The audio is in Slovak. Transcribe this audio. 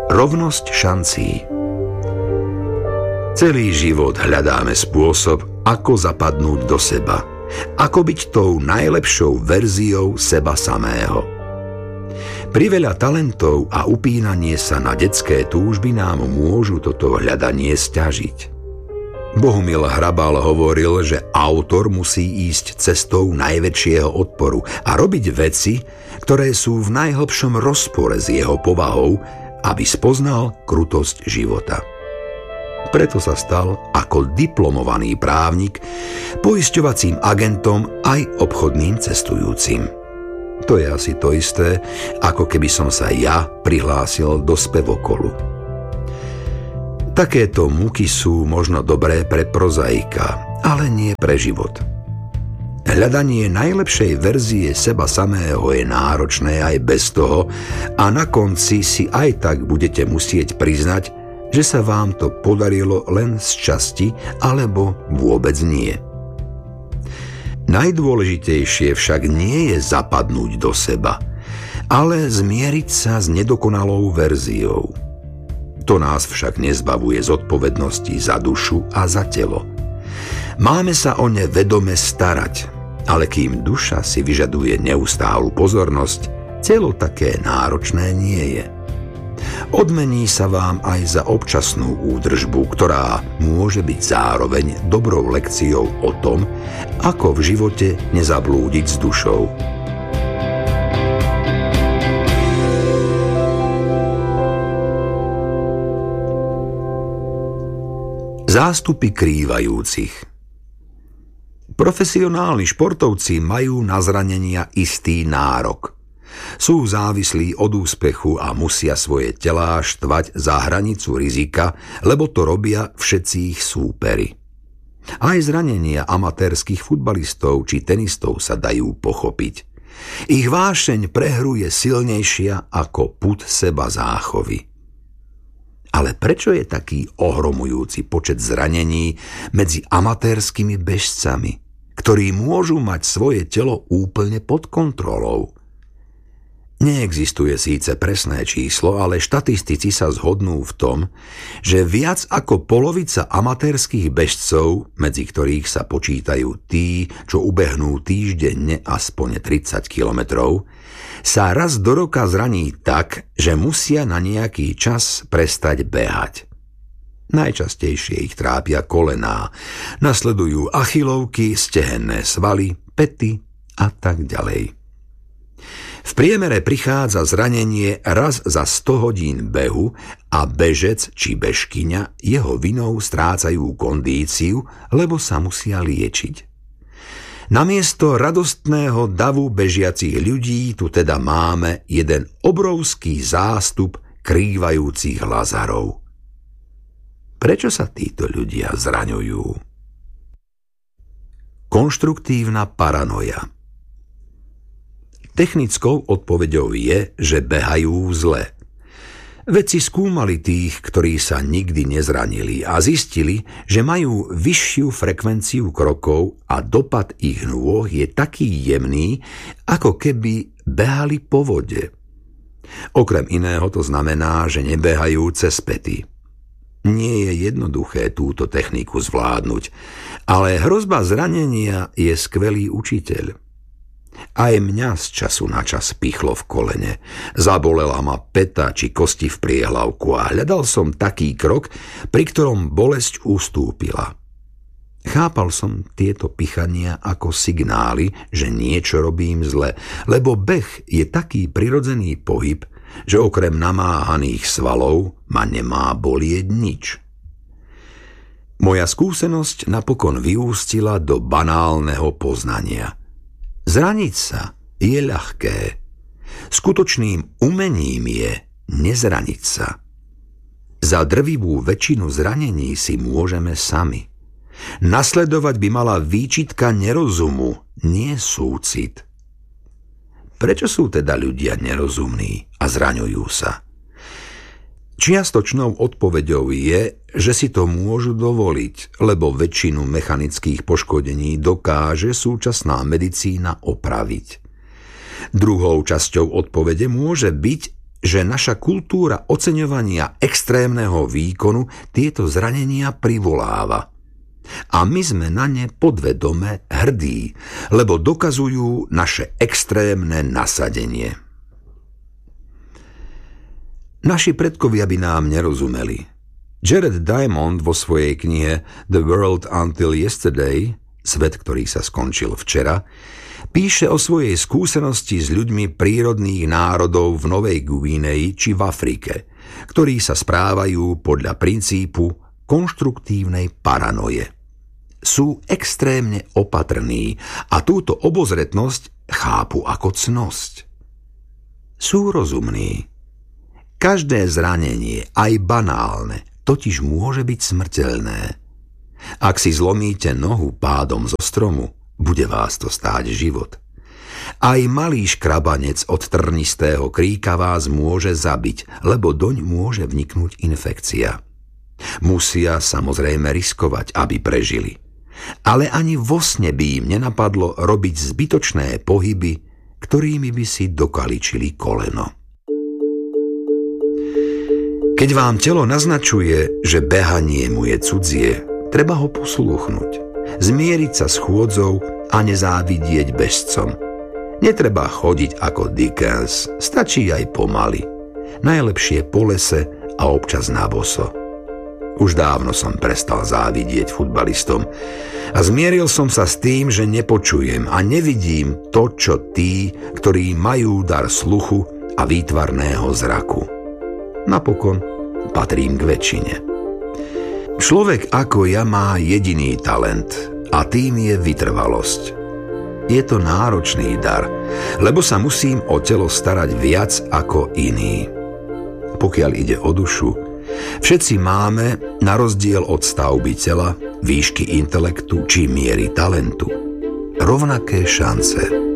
Rovnosť šancí. Celý život hľadáme spôsob, ako zapadnúť do seba, ako byť tou najlepšou verziou seba samého. Priveľa talentov a upínanie sa na detské túžby nám môžu toto hľadanie sťažiť. Bohumil Hrabal hovoril, že autor musí ísť cestou najväčšieho odporu a robiť veci, ktoré sú v najhlbšom rozpore s jeho povahou, aby spoznal krutosť života. Preto sa stal ako diplomovaný právnik poisťovacím agentom aj obchodným cestujúcim. To je asi to isté, ako keby som sa ja prihlásil do spevokolu. Takéto muky sú možno dobré pre prozaika, ale nie pre život. Hľadanie najlepšej verzie seba samého je náročné aj bez toho a na konci si aj tak budete musieť priznať, že sa vám to podarilo len z časti alebo vôbec nie. Najdôležitejšie však nie je zapadnúť do seba, ale zmieriť sa s nedokonalou verziou. To nás však nezbavuje zodpovednosti za dušu a za telo. Máme sa o ne vedome starať, ale kým duša si vyžaduje neustálu pozornosť, telo také náročné nie je. Odmení sa vám aj za občasnú údržbu, ktorá môže byť zároveň dobrou lekciou o tom, ako v živote nezablúdiť s dušou. Zástupy krývajúcich. Profesionálni športovci majú na zranenia istý nárok. Sú závislí od úspechu a musia svoje telá štvať za hranicu rizika, lebo to robia všetci ich súperi. Aj zranenia amatérskych futbalistov či tenistov sa dajú pochopiť. Ich vášeň pre hru je silnejšia ako pud seba záchovy. Ale prečo je taký ohromujúci počet zranení medzi amatérskymi bežcami, ktorí môžu mať svoje telo úplne pod kontrolou? Neexistuje síce presné číslo, ale štatistici sa zhodnú v tom, že viac ako polovica amatérskych bežcov, medzi ktorých sa počítajú tí, čo ubehnú týždenne aspoň 30 kilometrov, sa raz do roka zraní tak, že musia na nejaký čas prestať behať. Najčastejšie ich trápia kolená, nasledujú achilovky, stehenné svaly, päty a tak ďalej. V priemere prichádza zranenie raz za 100 hodín behu a bežec či bežkyňa jeho vinou strácajú kondíciu, lebo sa musia liečiť. Namiesto radostného davu bežiacich ľudí tu teda máme jeden obrovský zástup krývajúcich lazarov. Prečo sa títo ľudia zraňujú? Konštruktívna paranoja. Technickou odpoveďou je, že behajú zle. Vedci skúmali tých, ktorí sa nikdy nezranili a zistili, že majú vyššiu frekvenciu krokov a dopad ich nôh je taký jemný, ako keby behali po vode. Okrem iného to znamená, že nebehajú cez päty. Nie je jednoduché túto techniku zvládnuť, ale hrozba zranenia je skvelý učiteľ. Aj mňa z času na čas pichlo v kolene, zabolela ma päta či kosti v priehlavku a hľadal som taký krok, pri ktorom bolesť ustúpila. Chápal som tieto pichania ako signály, že niečo robím zle, lebo beh je taký prirodzený pohyb, že okrem namáhaných svalov ma nemá bolieť nič. Moja skúsenosť napokon vyústila do banálneho poznania. Zraniť sa je ľahké. Skutočným umením je nezraniť sa. Za drvivú väčšinu zranení si môžeme sami. Nasledovať by mala výčitka nerozumu, nie súcit. Prečo sú teda ľudia nerozumní a zraňujú sa? Čiastočnou odpoveďou je, že si to môžu dovoliť, lebo väčšinu mechanických poškodení dokáže súčasná medicína opraviť. Druhou časťou odpovede môže byť, že naša kultúra oceňovania extrémneho výkonu tieto zranenia privoláva. A my sme na ne podvedome hrdí, lebo dokazujú naše extrémne nasadenie. Naši predkovia by nám nerozumeli. Jared Diamond vo svojej knihe The World Until Yesterday, Svet, ktorý sa skončil včera, píše o svojej skúsenosti s ľuďmi prírodných národov v Novej Guinei či v Afrike, ktorí sa správajú podľa princípu konštruktívnej paranoje. Sú extrémne opatrní a túto obozretnosť chápu ako cnosť. Sú rozumní. Každé zranenie, aj banálne, totiž môže byť smrteľné. Ak si zlomíte nohu pádom zo stromu, bude vás to stáť život. Aj malý škrabanec od trnistého kríka vás môže zabiť, lebo doň môže vniknúť infekcia. Musia samozrejme riskovať, aby prežili. Ale ani vo sne by im nenapadlo robiť zbytočné pohyby, ktorými by si dokaličili koleno. Keď vám telo naznačuje, že behanie mu je cudzie, treba ho poslúchnuť, zmieriť sa s chôdzou a nezávidieť bežcom. Netreba chodiť ako Dickens, stačí aj pomaly. Najlepšie po lese a občas na boso. Už dávno som prestal závidieť futbalistom a zmieril som sa s tým, že nepočujem a nevidím to, čo tí, ktorí majú dar sluchu a výtvarného zraku. Napokon patrím k väčšine. Človek ako ja má jediný talent a tým je vytrvalosť. Je to náročný dar, lebo sa musím o telo starať viac ako iní. Pokiaľ ide o dušu, všetci máme, na rozdiel od stavby tela, výšky intelektu či miery talentu, rovnaké šance.